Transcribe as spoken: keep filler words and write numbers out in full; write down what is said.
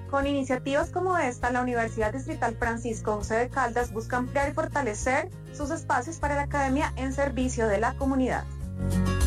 Con iniciativas como esta, la Universidad Distrital Francisco José de Caldas busca ampliar y fortalecer sus espacios para la academia en servicio de la comunidad.